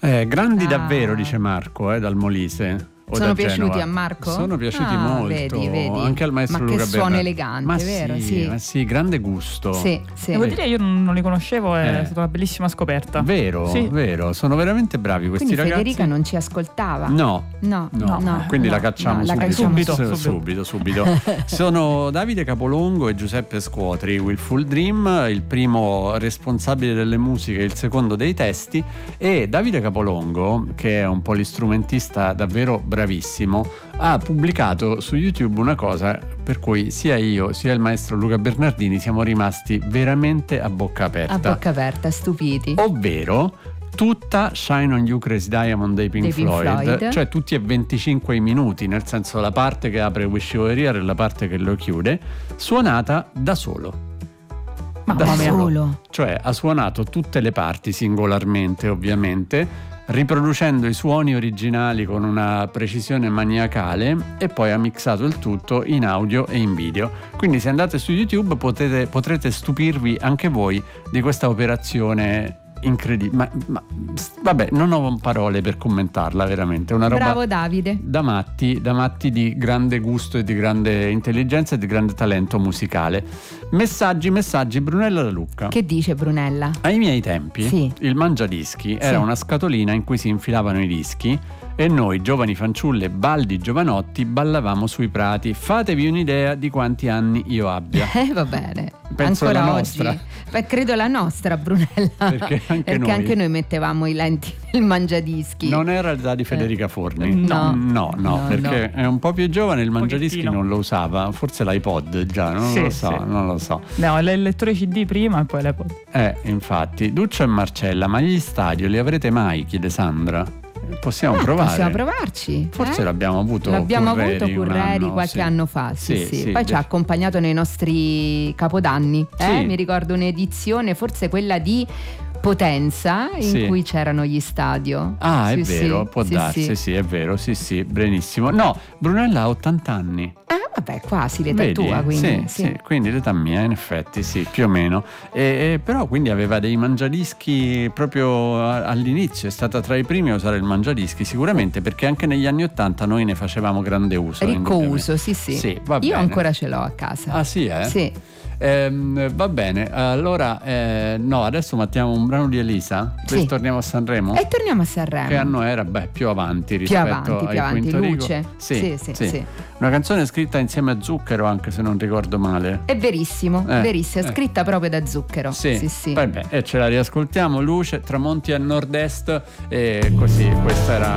Grandi davvero, dice Marco, dal Molise. Sono piaciuti a Marco? Sono piaciuti molto. Vedi. Anche al maestro Luca Bernardini. Ma che suono elegante, vero? Ma sì, grande gusto. Sì. Devo dire, io non li conoscevo, è stata una bellissima scoperta. Vero, vero, sono veramente bravi questi Quindi ragazzi. Federica non ci ascoltava? No. Quindi la cacciamo subito. Sono Davide Capolongo e Giuseppe Scuotri, Willful Dream, il primo responsabile delle musiche, il secondo dei testi, e Davide Capolongo, che è un polistrumentista davvero bravissimo, ha pubblicato su YouTube una cosa per cui sia io sia il maestro Luca Bernardini siamo rimasti veramente a bocca aperta, stupiti. Ovvero tutta Shine on You Crazy Diamond dei Pink Floyd, cioè tutti e 25 minuti, nel senso la parte che apre Wish You Were Here e la parte che lo chiude, suonata da solo. Cioè ha suonato tutte le parti singolarmente, ovviamente, riproducendo i suoni originali con una precisione maniacale, e poi ha mixato il tutto in audio e in video. Quindi se andate su YouTube potrete stupirvi anche voi di questa operazione incredibile. Ma vabbè, non ho parole per commentarla, veramente. Una roba bravo Davide, da matti di grande gusto e di grande intelligenza e di grande talento musicale. Messaggi, Brunella da Lucca. Che dice Brunella? Ai miei tempi il mangiadischi era una scatolina in cui si infilavano i dischi e noi, giovani fanciulle baldi giovanotti, ballavamo sui prati. Fatevi un'idea di quanti anni io abbia. Va bene. Penso ancora la oggi. nostra. Credo la nostra, Brunella. Perché anche noi mettevamo i lenti nel mangiadischi. Non era l'età di Federica Forni? No, perché è un po' più giovane, il mangiadischi non lo usava. Forse l'iPod già, non lo so. No, il lettore CD prima e poi l'iPod. Infatti. Duccio e Marcella, ma gli stadio li avrete mai? Chiede Sandra. Possiamo provare. Possiamo provarci. Forse l'abbiamo avuto Curreri qualche anno fa. Sì. Poi ci ha accompagnato nei nostri capodanni. Mi ricordo un'edizione, forse quella di Potenza, in cui c'erano gli stadio. È vero, può darsi, è vero, sì, benissimo. No, Brunella ha 80 anni. Vabbè, quasi l'età tua, quindi. Sì, quindi l'età mia, in effetti, sì, più o meno. Però quindi aveva dei mangiadischi proprio all'inizio, è stata tra i primi a usare il mangiadischi, sicuramente, perché anche negli anni 80 noi ne facevamo grande uso. Ricco uso, sì. Va bene. Io ancora ce l'ho a casa. Ah sì, Sì. Va bene, allora adesso mettiamo un brano di Elisa. Poi torniamo a Sanremo. E torniamo a Sanremo. Che anno era? Più avanti rispetto più avanti. Quinto Luce. Sì. Una canzone scritta insieme a Zucchero, anche se non ricordo male. È verissimo, scritta proprio da Zucchero. Sì. Vabbè, ce la riascoltiamo. Luce, tramonti a nord-est, e così, questa era